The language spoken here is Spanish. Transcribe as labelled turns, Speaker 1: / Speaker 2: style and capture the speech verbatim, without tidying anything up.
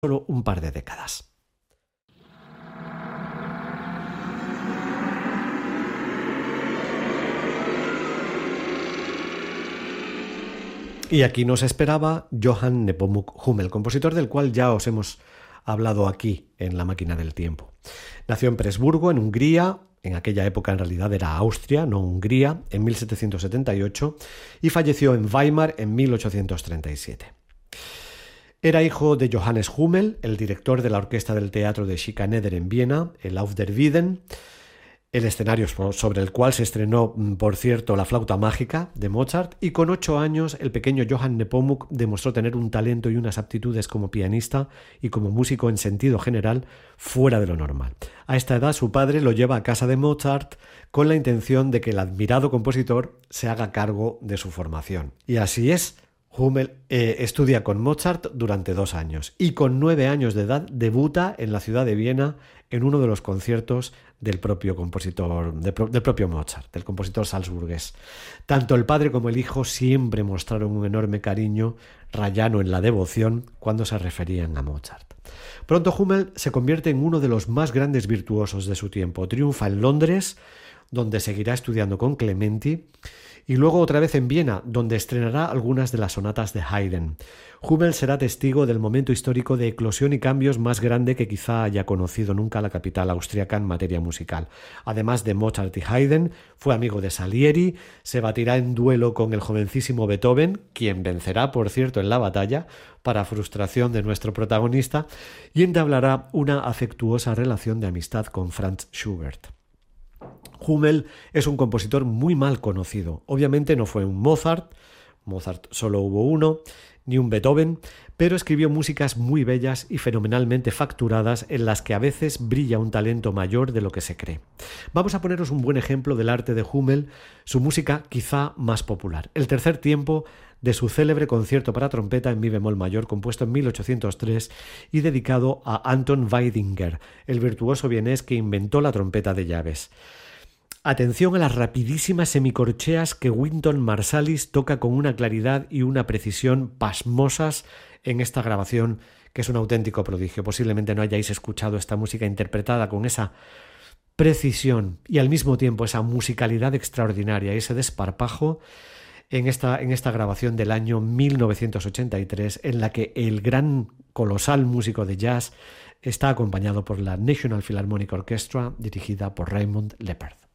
Speaker 1: solo un par de décadas. Y aquí nos esperaba Johann Nepomuk Hummel, compositor del cual ya os hemos hablado aquí en La máquina del tiempo. Nació en Presburgo, en Hungría, en aquella época en realidad era Austria, no Hungría, en mil setecientos setenta y ocho, y falleció en Weimar en mil ochocientos treinta y siete. Era hijo de Johannes Hummel, el director de la orquesta del teatro de Schikaneder en Viena, el Auf der Wieden, el escenario sobre el cual se estrenó, por cierto, La flauta mágica de Mozart, y con ocho años el pequeño Johann Nepomuk demostró tener un talento y unas aptitudes como pianista y como músico en sentido general fuera de lo normal. A esta edad su padre lo lleva a casa de Mozart con la intención de que el admirado compositor se haga cargo de su formación. Y así es. Hummel eh, estudia con Mozart durante dos años y con nueve años de edad debuta en la ciudad de Viena en uno de los conciertos del propio compositor, de, del propio Mozart, del compositor salzburgués. Tanto el padre como el hijo siempre mostraron un enorme cariño rayano en la devoción cuando se referían a Mozart. Pronto Hummel se convierte en uno de los más grandes virtuosos de su tiempo. Triunfa en Londres, donde seguirá estudiando con Clementi, y luego otra vez en Viena, donde estrenará algunas de las sonatas de Haydn. Hummel será testigo del momento histórico de eclosión y cambios más grande que quizá haya conocido nunca la capital austríaca en materia musical. Además de Mozart y Haydn, fue amigo de Salieri, se batirá en duelo con el jovencísimo Beethoven, quien vencerá, por cierto, en la batalla, para frustración de nuestro protagonista, y entablará una afectuosa relación de amistad con Franz Schubert. Hummel es un compositor muy mal conocido. Obviamente no fue un Mozart, Mozart solo hubo uno, ni un Beethoven, pero escribió músicas muy bellas y fenomenalmente facturadas en las que a veces brilla un talento mayor de lo que se cree. Vamos a poneros un buen ejemplo del arte de Hummel, su música quizá más popular, el tercer tiempo de su célebre concierto para trompeta en mi bemol mayor, compuesto en mil ochocientos tres y dedicado a Anton Weidinger, el virtuoso vienés que inventó la trompeta de llaves. Atención a las rapidísimas semicorcheas que Wynton Marsalis toca con una claridad y una precisión pasmosas en esta grabación, que es un auténtico prodigio. Posiblemente no hayáis escuchado esta música interpretada con esa precisión y al mismo tiempo esa musicalidad extraordinaria, ese desparpajo en esta, en esta grabación del año mil novecientos ochenta y tres, en la que el gran, colosal músico de jazz está acompañado por la National Philharmonic Orchestra, dirigida por Raymond Leppard.